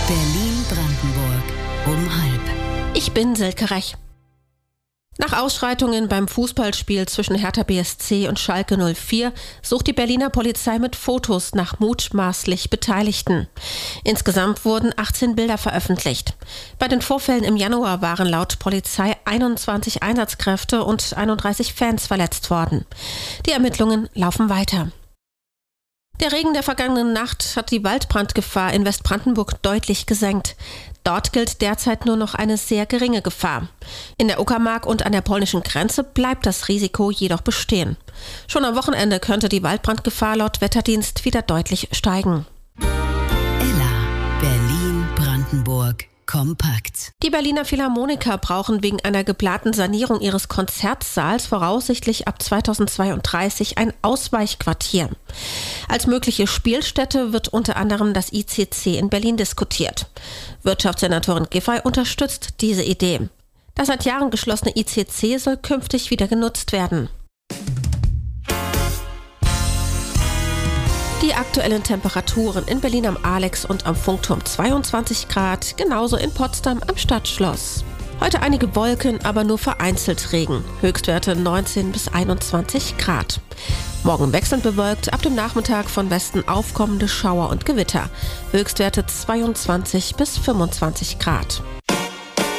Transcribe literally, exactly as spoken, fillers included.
Berlin-Brandenburg um halb. Ich bin Silke Rech. Nach Ausschreitungen beim Fußballspiel zwischen Hertha B S C und Schalke null vier sucht die Berliner Polizei mit Fotos nach mutmaßlich Beteiligten. Insgesamt wurden achtzehn Bilder veröffentlicht. Bei den Vorfällen im Januar waren laut Polizei einundzwanzig Einsatzkräfte und einunddreißig Fans verletzt worden. Die Ermittlungen laufen weiter. Der Regen der vergangenen Nacht hat die Waldbrandgefahr in Westbrandenburg deutlich gesenkt. Dort gilt derzeit nur noch eine sehr geringe Gefahr. In der Uckermark und an der polnischen Grenze bleibt das Risiko jedoch bestehen. Schon am Wochenende könnte die Waldbrandgefahr laut Wetterdienst wieder deutlich steigen. Ella, Berlin-Brandenburg kompakt. Die Berliner Philharmoniker brauchen wegen einer geplanten Sanierung ihres Konzertsaals voraussichtlich ab zweitausendzweiunddreißig ein Ausweichquartier. Als mögliche Spielstätte wird unter anderem das I C C in Berlin diskutiert. Wirtschaftssenatorin Giffey unterstützt diese Idee. Das seit Jahren geschlossene I C C soll künftig wieder genutzt werden. Die aktuellen Temperaturen in Berlin am Alex und am Funkturm zweiundzwanzig Grad, genauso in Potsdam am Stadtschloss. Heute einige Wolken, aber nur vereinzelt Regen. Höchstwerte neunzehn bis einundzwanzig Grad. Morgen wechselnd bewölkt, ab dem Nachmittag von Westen aufkommende Schauer und Gewitter. Höchstwerte zweiundzwanzig bis fünfundzwanzig Grad.